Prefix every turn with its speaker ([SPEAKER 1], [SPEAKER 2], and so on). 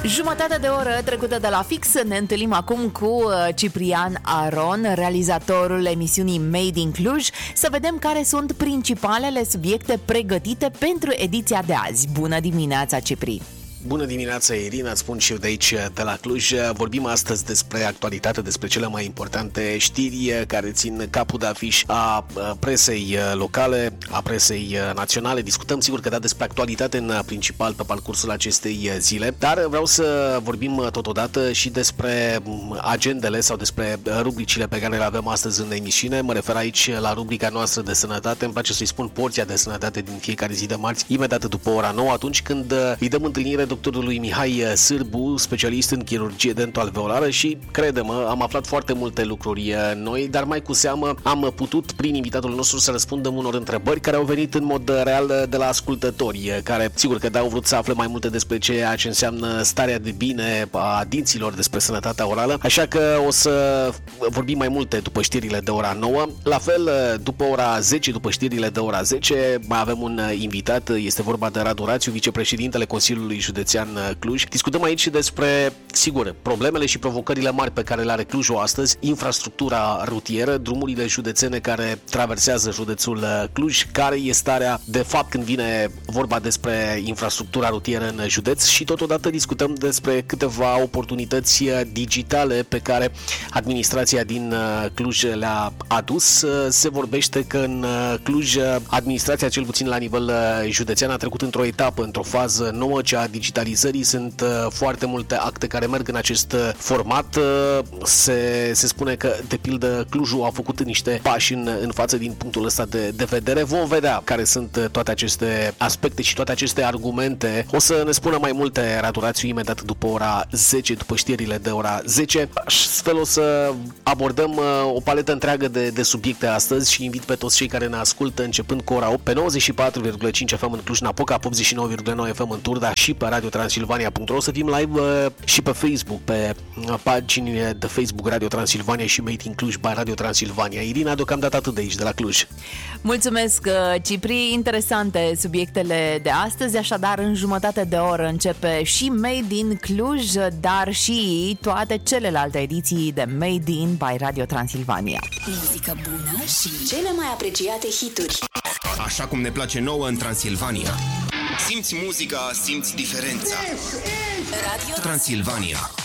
[SPEAKER 1] Jumătate de oră trecută de la fix, ne întâlnim acum cu Ciprian Aron, realizatorul emisiunii Made in Cluj, să vedem care sunt principalele subiecte pregătite pentru ediția de azi. Bună dimineața, Cipri!
[SPEAKER 2] Bună dimineața, Irina, îți spun și eu de aici, de la Cluj. Vorbim astăzi despre actualitate, despre cele mai importante știri care țin capul de afiș a presei locale, a presei naționale. Discutăm sigur că despre actualitate în principal pe parcursul acestei zile, dar vreau să vorbim totodată și despre agendele sau despre rubricile pe care le avem astăzi în emisiune. Mă refer aici la rubrica noastră de sănătate, îmi place să-i spun porția de sănătate din fiecare zi de marți, imediat după ora 9, atunci când îi dăm întâlnire doctorului Mihai Sârbu, specialist în chirurgie dental-alveolară și, crede-mă, am aflat foarte multe lucruri noi, dar mai cu seamă am putut, prin invitatul nostru, să răspundem unor întrebări care au venit în mod real de la ascultători, care, sigur că au vrut să afle mai multe despre ceea ce înseamnă starea de bine a dinților, despre sănătatea orală, așa că o să vorbim mai multe după știrile de ora 9. La fel, după ora 10, după știrile de ora 10, mai avem un invitat, este vorba de Radu Rațiu, vicepreședintele Consiliului Județean Cluj. Discutăm aici despre, sigur, problemele și provocările mari pe care le are Clujul astăzi, infrastructura rutieră, drumurile județene care traversează județul Cluj, care e starea de fapt când vine vorba despre infrastructura rutieră în județ și totodată discutăm despre câteva oportunități digitale pe care administrația din Cluj le-a adus. Se vorbește că în Cluj administrația, cel puțin la nivel județean, a trecut într-o etapă, într-o fază nouă, cea a digitalizării. Sunt foarte multe acte care merg în acest format. Se spune că, de pildă, Clujul a făcut niște pași în față din punctul ăsta de vedere. Vom vedea care sunt toate aceste aspecte și toate aceste argumente. O să ne spună mai multe Radu Rațiu imediat după ora 10, după știrile de ora 10. Astfel o să abordăm o paletă întreagă de subiecte astăzi și invit pe toți cei care ne ascultă începând cu ora 8 pe 94,5 FM în Cluj-Napoca, 89,9 FM în Turda și pe Radio Transilvania.ro. Să fim live și pe Facebook, pe paginile de Facebook Radio Transilvania și Made in Cluj by Radio Transilvania. Irina, deocamdată atât de aici, de la Cluj.
[SPEAKER 1] Mulțumesc, Cipri. Interesante subiectele de astăzi, așadar în jumătate de oră începe și Made in Cluj, dar și toate celelalte ediții de Made in by Radio Transilvania.
[SPEAKER 3] Muzică bună și cele mai apreciate hituri.
[SPEAKER 4] Așa cum ne place nouă în Transilvania. Simți muzica, simți diferența.
[SPEAKER 3] Radio
[SPEAKER 4] Transilvania.